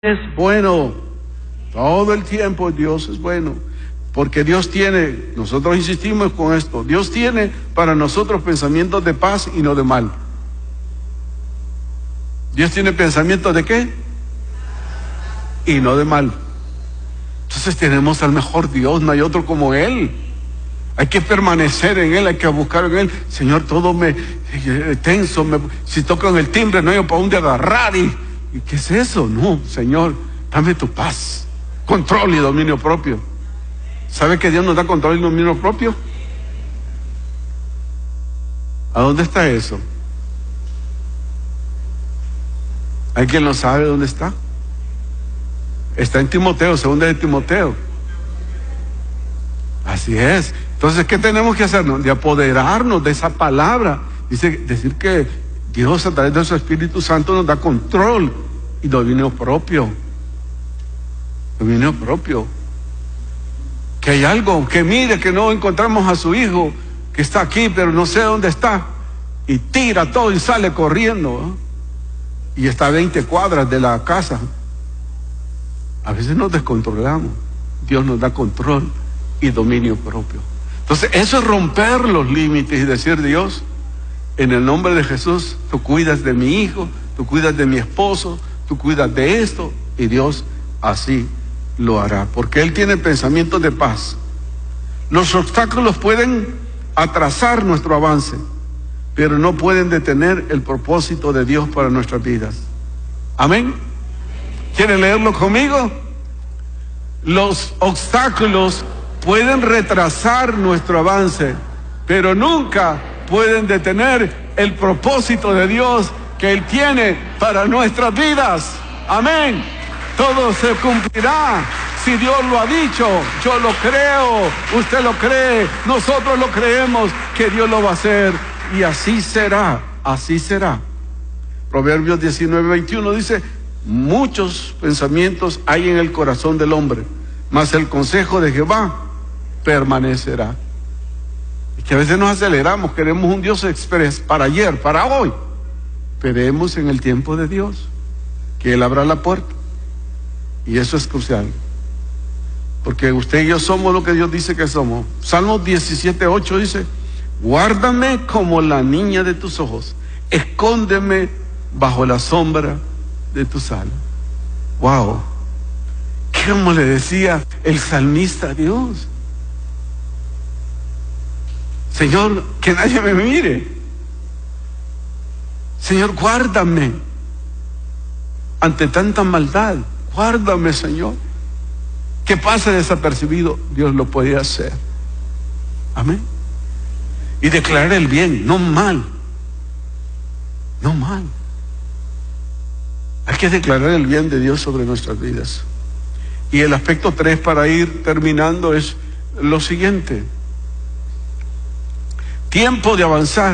es bueno. Todo el tiempo Dios es bueno. Porque Dios tiene, nosotros insistimos con esto, Dios tiene para nosotros pensamientos de paz y no de mal. Dios tiene pensamientos de ¿qué? Y no de mal. Entonces tenemos al mejor Dios, no hay otro como Él. Hay que permanecer en Él, hay que buscar en Él. Señor, todo me tenso, si tocan el timbre no hay para dónde agarrar. ¿Y qué es eso? No, Señor, dame tu paz, control y dominio propio. ¿Sabe que Dios nos da control y dominio propio? ¿A dónde está eso? ¿Hay quien lo sabe dónde está? Está en Timoteo, segunda de Timoteo. Así es. Entonces, ¿qué tenemos que hacernos? De apoderarnos de esa palabra. Decir que Dios a través de su Espíritu Santo nos da control y dominio propio. Dominio propio. Que hay algo, que mire que no encontramos a su hijo, que está aquí, pero no sé dónde está. Y tira todo y sale corriendo. Y está a 20 cuadras de la casa. A veces nos descontrolamos. Dios nos da control y dominio propio. Entonces, eso es romper los límites y decir: Dios, en el nombre de Jesús, tú cuidas de mi hijo, tú cuidas de mi esposo, tú cuidas de esto, y Dios así lo hará, porque Él tiene pensamientos de paz. Los obstáculos pueden atrasar nuestro avance, pero no pueden detener el propósito de Dios para nuestras vidas. Amén. ¿Quieren leerlo conmigo? Los obstáculos pueden retrasar nuestro avance, pero nunca pueden detener el propósito de Dios que Él tiene para nuestras vidas. Amén. Todo se cumplirá si Dios lo ha dicho. Yo lo creo, usted lo cree, nosotros lo creemos que Dios lo va a hacer, y así será, así será. Proverbios 19:21 dice: muchos pensamientos hay en el corazón del hombre, mas el consejo de Jehová permanecerá. Y que a veces nos aceleramos, queremos un Dios express para ayer, para hoy. Esperemos en el tiempo de Dios, que Él abra la puerta. Y eso es crucial, porque usted y yo somos lo que Dios dice que somos. Salmos 17:8 dice: guárdame como la niña de tus ojos, escóndeme bajo la sombra de tus alas. Wow, ¿cómo le decía el salmista a Dios? Señor, que nadie me mire. Señor, guárdame ante tanta maldad. Guárdame, Señor. Que pase desapercibido. Dios lo podía hacer. Amén. Y declarar el bien, no mal. No mal. Hay que declarar el bien de Dios sobre nuestras vidas. Y el aspecto 3, para ir terminando, es lo siguiente: tiempo de avanzar,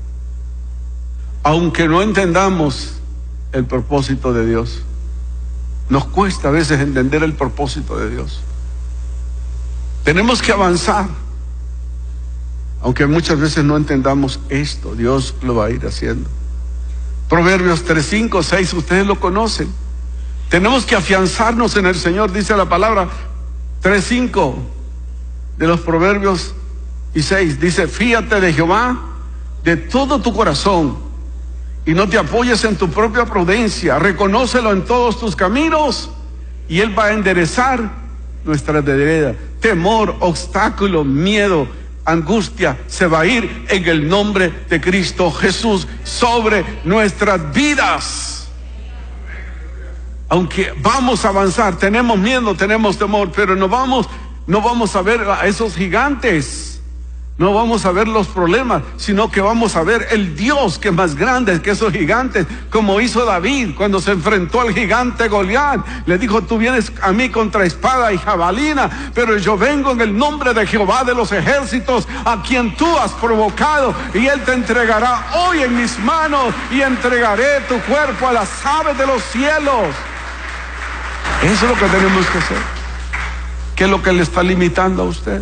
aunque no entendamos el propósito de Dios. Nos cuesta a veces entender el propósito de Dios. Tenemos que avanzar, aunque muchas veces no entendamos esto. Dios lo va a ir haciendo. Proverbios 3:5, 6, ustedes lo conocen. Tenemos que afianzarnos en el Señor, dice la palabra. 3:5 de los Proverbios y 6 dice: fíate de Jehová de todo tu corazón y no te apoyes en tu propia prudencia. Reconócelo en todos tus caminos y Él va a enderezar nuestras veredas. Temor, obstáculo, miedo, angustia se va a ir en el nombre de Cristo Jesús sobre nuestras vidas. Aunque vamos a avanzar, tenemos miedo, tenemos temor, pero no vamos a ver a esos gigantes. No vamos a ver los problemas, sino que vamos a ver el Dios que es más grande que esos gigantes, como hizo David cuando se enfrentó al gigante Goliat. Le dijo: tú vienes a mí contra espada y jabalina, pero yo vengo en el nombre de Jehová de los ejércitos, a quien tú has provocado, y Él te entregará hoy en mis manos, y entregaré tu cuerpo a las aves de los cielos. Eso es lo que tenemos que hacer. ¿Qué es lo que le está limitando a usted?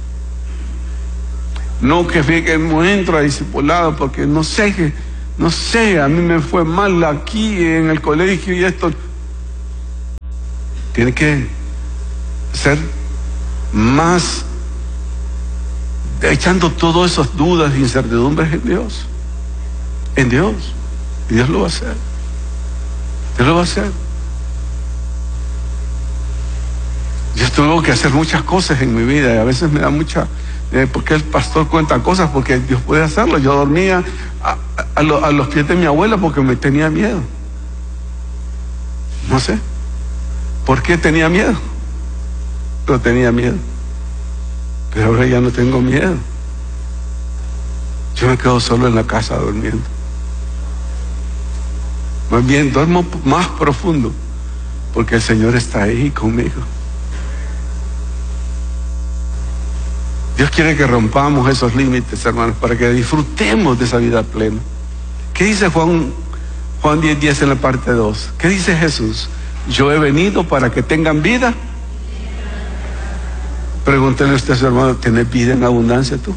No que fíjate, no entro a discipulado porque no sé, a mí me fue mal aquí en el colegio y esto. Tiene que ser más echando todas esas dudas e incertidumbres en Dios. En Dios. Y Dios lo va a hacer. Dios lo va a hacer. Yo tuve que hacer muchas cosas en mi vida y a veces me da mucha... porque el pastor cuenta cosas, porque Dios puede hacerlo. Yo dormía a los pies de mi abuela porque me tenía miedo. No sé por qué tenía miedo, pero tenía miedo. Pero ahora ya no tengo miedo. Yo me quedo solo en la casa durmiendo. Más bien duermo más profundo porque el Señor está ahí conmigo. Dios quiere que rompamos esos límites, hermanos, para que disfrutemos de esa vida plena. ¿Qué dice Juan 10:10 en la parte 2? ¿Qué dice Jesús? Yo he venido para que tengan vida. Pregúntele a usted, su hermano, ¿tienes vida en abundancia tú?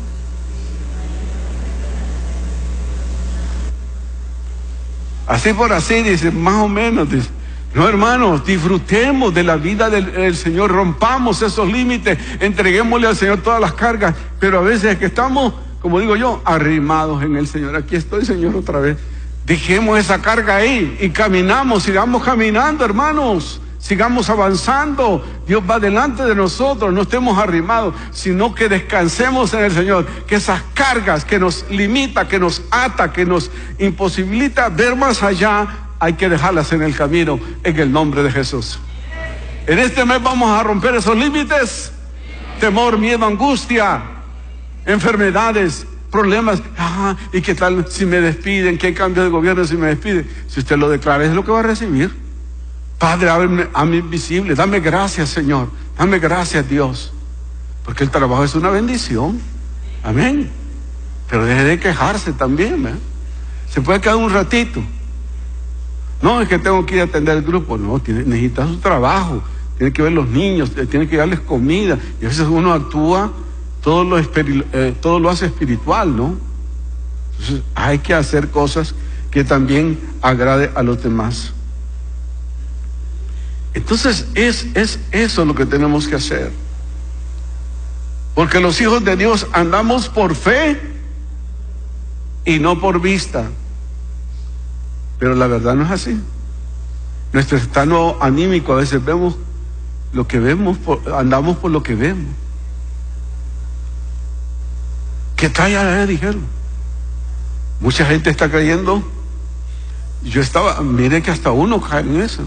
Así por así, dice, más o menos, dice. No, hermanos, disfrutemos de la vida del Señor, rompamos esos límites, entreguémosle al Señor todas las cargas, pero a veces es que estamos, como digo yo, arrimados en el Señor. Aquí estoy, Señor, otra vez. Dejemos esa carga ahí y caminamos, sigamos caminando, hermanos. Sigamos avanzando. Dios va delante de nosotros. No estemos arrimados, sino que descansemos en el Señor. Que esas cargas que nos limita, que nos ata, que nos imposibilita ver más allá, hay que dejarlas en el camino, en el nombre de Jesús. En este mes vamos a romper esos límites. Temor, miedo, angustia, enfermedades, problemas. ¿Y qué tal si me despiden? ¿Qué cambio de gobierno si me despiden? Si usted lo declara, es lo que va a recibir. Padre, ábreme a mí visible. Dame gracias, Señor. Dame gracias, Dios. Porque el trabajo es una bendición. Amén. Pero deje de quejarse también, ¿eh? Se puede quedar un ratito. No, es que tengo que ir a atender el grupo. No, necesita su trabajo. Tiene que ver los niños, tiene que darles comida. Y a veces uno actúa, todo lo hace espiritual, ¿no? Entonces hay que hacer cosas que también agrade a los demás. Entonces es eso lo que tenemos que hacer. Porque los hijos de Dios andamos por fe y no por vista. Pero la verdad no es así. Nuestro estado anímico, a veces vemos lo que vemos, andamos por lo que vemos. ¿Qué trae a dijeron? Mucha gente está creyendo. Mire que hasta uno cae en eso.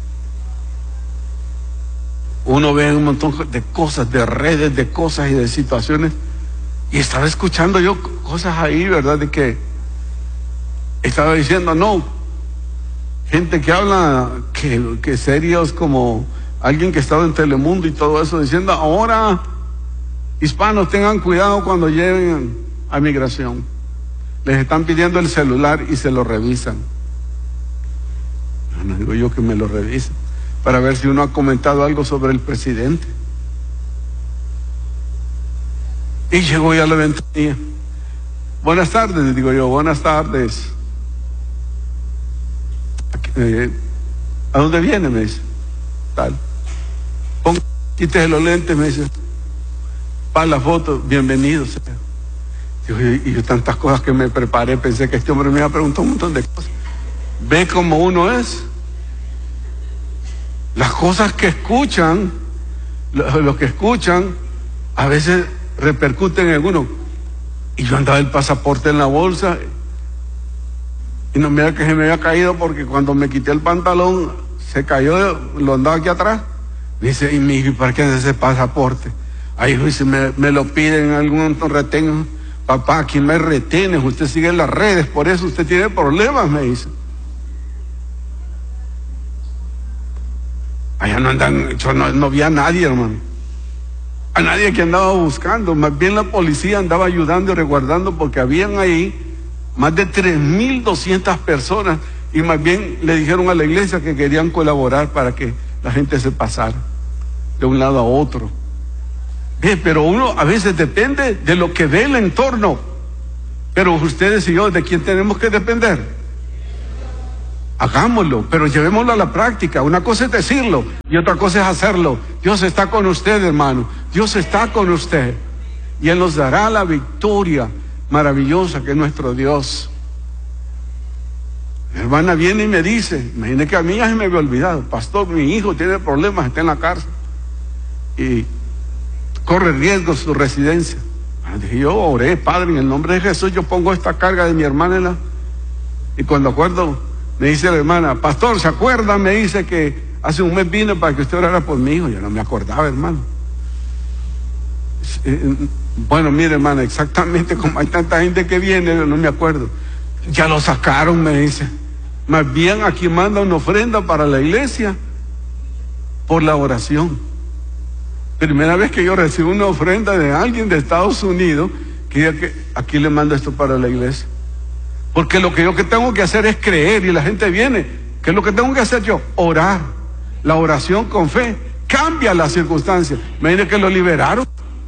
Uno ve un montón de cosas, de redes, de cosas y de situaciones. Y estaba escuchando yo cosas ahí, ¿verdad? De que estaba diciendo, no, gente que habla, que serios, como alguien que estaba en Telemundo y todo eso, diciendo, ahora hispanos tengan cuidado cuando lleguen a migración. Les están pidiendo el celular y se lo revisan. No digo yo que me lo revisen, para ver si uno ha comentado algo sobre el presidente. Y llegó ya a la ventanilla. Buenas tardes, digo yo, buenas tardes. ¿A dónde viene? Me dice. Tal. Quítese los lentes, me dice. Para la foto, bienvenidos. Y yo tantas cosas que me preparé, pensé que este hombre me iba a preguntar un montón de cosas. Ve cómo uno es. Las cosas que escuchan, lo que escuchan, a veces repercuten en uno. Y yo andaba el pasaporte en la bolsa y no mira que se me había caído, porque cuando me quité el pantalón se cayó, lo andaba aquí atrás. Me dice, y mi hijo, ¿para qué es ese pasaporte? Ahí dice, me lo piden en algún retén. Papá, aquí me retienes, usted sigue en las redes, por eso usted tiene problemas, me dice. Allá no andan, yo no vi a nadie, hermano. A nadie que andaba buscando. Más bien la policía andaba ayudando y resguardando, porque habían ahí más de 3,200 personas. Y más bien le dijeron a la iglesia que querían colaborar para que la gente se pasara de un lado a otro. Bien, pero uno a veces depende de lo que ve el entorno. Pero ustedes y yo, ¿de quién tenemos que depender? Hagámoslo, pero llevémoslo a la práctica. Una cosa es decirlo y otra cosa es hacerlo. Dios está con usted, hermano. Dios está con usted. Y Él nos dará la victoria maravillosa que es nuestro Dios. Mi hermana viene y me dice, imagínate que a mí ya se me había olvidado, pastor, mi hijo tiene problemas, está en la cárcel y corre riesgo su residencia. Dije, yo oré, Padre, en el nombre de Jesús, yo pongo esta carga de mi hermana y cuando acuerdo, me dice la hermana, pastor, ¿se acuerda? Me dice que hace un mes vino para que usted orara por mi hijo. Yo no me acordaba, hermano. Bueno, mire, hermana, exactamente como hay tanta gente que viene, yo no me acuerdo. Ya lo sacaron, me dice. Más bien aquí manda una ofrenda para la iglesia por la oración. Primera vez que yo recibo una ofrenda de alguien de Estados Unidos que diga que aquí le manda esto para la iglesia. Porque lo que yo tengo que hacer es creer y la gente viene. ¿Qué es lo que tengo que hacer yo? Orar. La oración con fe cambia las circunstancias. Imagínense que lo liberaron.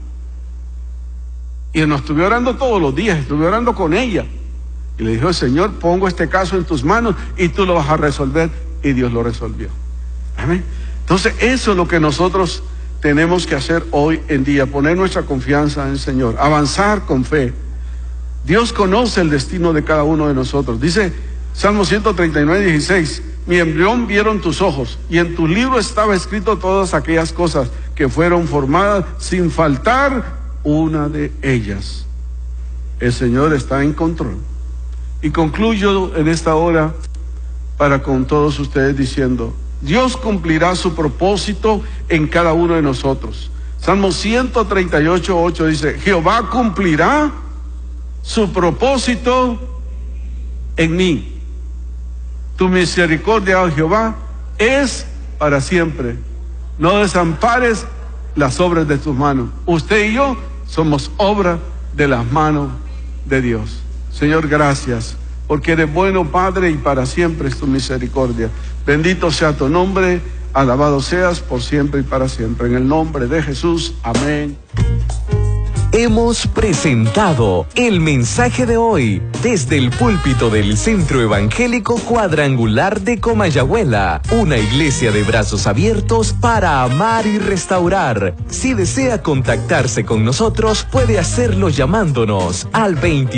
Y nos estuve orando todos los días, estuve orando con ella. Y le dijo, Señor, pongo este caso en tus manos y tú lo vas a resolver. Y Dios lo resolvió. Amén. Entonces eso es lo que nosotros tenemos que hacer hoy en día, poner nuestra confianza en el Señor, avanzar con fe. Dios conoce el destino de cada uno de nosotros. Dice Salmo 139, 16, mi embrión vieron tus ojos y en tu libro estaba escrito todas aquellas cosas que fueron formadas sin faltar una de ellas. El Señor está en control. Y concluyo en esta hora para con todos ustedes diciendo, Dios cumplirá su propósito en cada uno de nosotros. Salmo 138, 8 dice, Jehová cumplirá su propósito en mí. Tu misericordia, oh Jehová, es para siempre. No desampares las obras de tus manos. Usted y yo somos obra de las manos de Dios. Señor, gracias, porque eres bueno, Padre, y para siempre es tu misericordia. Bendito sea tu nombre, alabado seas por siempre y para siempre. En el nombre de Jesús, amén. Hemos presentado el mensaje de hoy desde el púlpito del Centro Evangélico Cuadrangular de Comayagüela, una iglesia de brazos abiertos para amar y restaurar. Si desea contactarse con nosotros, puede hacerlo llamándonos al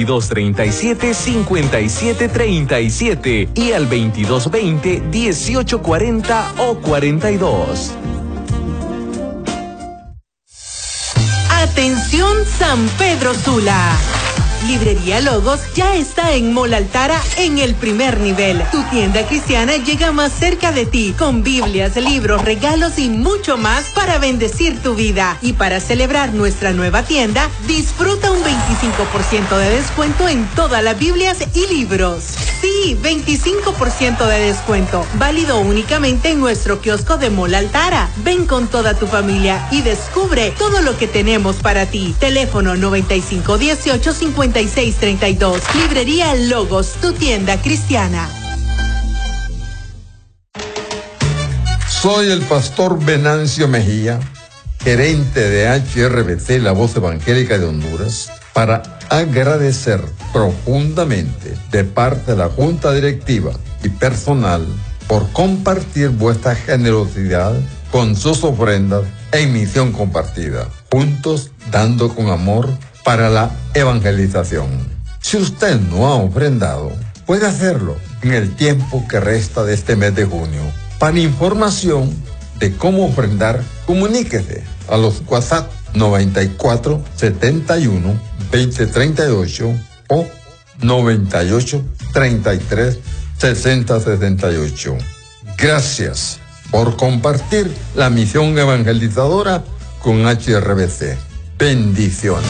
2237-5737 y al 2220-1840 o 42. Atención San Pedro Sula. Librería Logos ya está en Mall Altara en el primer nivel. Tu tienda cristiana llega más cerca de ti, con Biblias, libros, regalos y mucho más para bendecir tu vida. Y para celebrar nuestra nueva tienda, disfruta un 25% de descuento en todas las Biblias y libros. Sí, 25% de descuento, válido únicamente en nuestro kiosco de Mall Altara. Ven con toda tu familia y descubre todo lo que tenemos para ti. Teléfono 9518-5632. Librería Logos, tu tienda cristiana. Soy el pastor Venancio Mejía, gerente de HRBC, la Voz Evangélica de Honduras, para agradecer profundamente de parte de la Junta Directiva y personal por compartir vuestra generosidad con sus ofrendas en Misión Compartida, juntos dando con amor para la evangelización. Si usted no ha ofrendado, puede hacerlo en el tiempo que resta de este mes de junio. Para información de cómo ofrendar, comuníquese a los WhatsApp 94 71 20 38 o 98 33 60 68. Gracias por compartir la misión evangelizadora con HRBC. Bendiciones.